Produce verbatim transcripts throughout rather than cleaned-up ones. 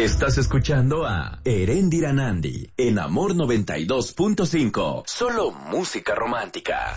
Estás escuchando a Erendira Nandi en Amor noventa y dos punto cinco. Solo música romántica.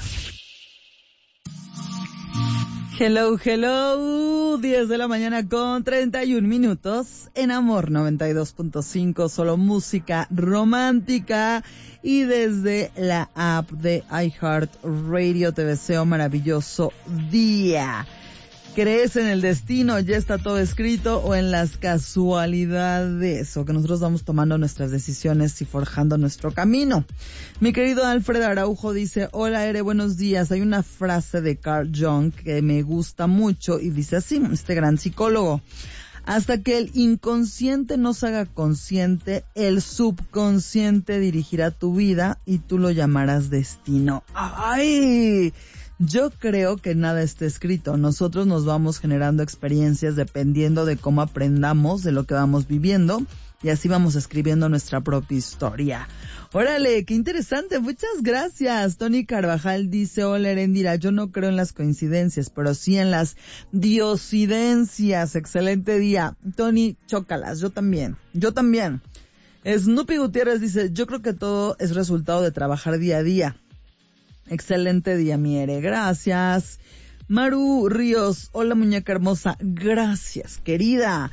Hello, hello, diez de la mañana con treinta y un minutos en Amor noventa y dos punto cinco, solo música romántica. Y desde la app de iHeartRadio te deseo maravilloso día. ¿Crees en el destino? ¿Ya está todo escrito? ¿O en las casualidades? ¿O que nosotros vamos tomando nuestras decisiones y forjando nuestro camino? Mi querido Alfred Araujo dice: hola Ere, buenos días. Hay una frase de Carl Jung que me gusta mucho y dice así, este gran psicólogo: hasta que el inconsciente no se haga consciente, el subconsciente dirigirá tu vida y tú lo llamarás destino. ¡Ay! Yo creo que nada está escrito. Nosotros nos vamos generando experiencias dependiendo de cómo aprendamos de lo que vamos viviendo, y así vamos escribiendo nuestra propia historia. Órale, qué interesante, muchas gracias. Tony Carvajal dice: hola Erendira, yo no creo en las coincidencias, pero sí en las diosidencias. Excelente día. Tony, chócalas, yo también, yo también. Snoopy Gutiérrez dice: yo creo que todo es resultado de trabajar día a día. Excelente día, Miere, gracias. Maru Ríos, hola muñeca hermosa, gracias, querida.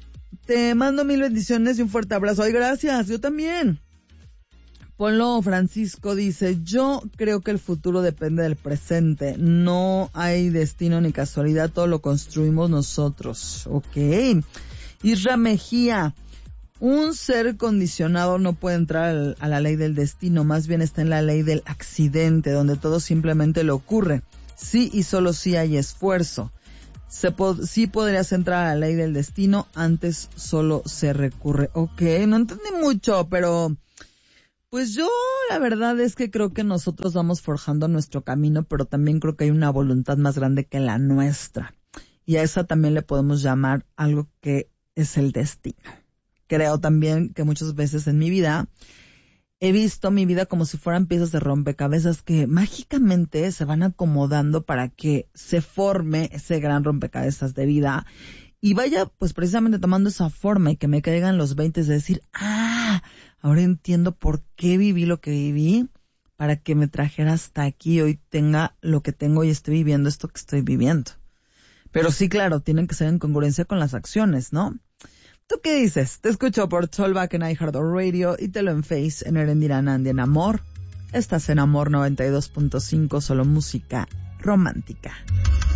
Te mando mil bendiciones y un fuerte abrazo. Ay, gracias, yo también. Polo Francisco dice: yo creo que el futuro depende del presente. No hay destino ni casualidad, todo lo construimos nosotros. Ok. Isra Mejía: un ser condicionado no puede entrar al, a la ley del destino, más bien está en la ley del accidente, donde todo simplemente le ocurre. Sí y solo sí hay esfuerzo. Se po- sí podrías entrar a la ley del destino, antes solo se recurre. Ok, no entendí mucho, pero pues yo la verdad es que creo que nosotros vamos forjando nuestro camino, pero también creo que hay una voluntad más grande que la nuestra. Y a esa también le podemos llamar algo que es el destino. Creo también que muchas veces en mi vida he visto mi vida como si fueran piezas de rompecabezas que mágicamente se van acomodando para que se forme ese gran rompecabezas de vida y vaya pues precisamente tomando esa forma y que me caigan los veintes de decir: ah, ahora entiendo por qué viví lo que viví, para que me trajera hasta aquí y hoy tenga lo que tengo y estoy viviendo esto que estoy viviendo. Pero sí, claro, tienen que ser en congruencia con las acciones, ¿no? ¿Tú qué dices? Te escucho por Tollback en iHeartRadio y te lo en Face en Erendira Nandi en Amor. Estás en Amor noventa y dos punto cinco, solo música romántica.